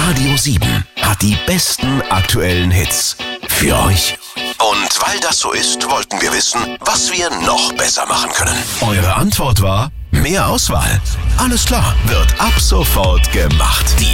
Radio 7 hat die besten aktuellen Hits für euch. Und weil das so ist, wollten wir wissen, was wir noch besser machen können. Eure Antwort war: mehr Auswahl. Alles klar, wird ab sofort gemacht. Die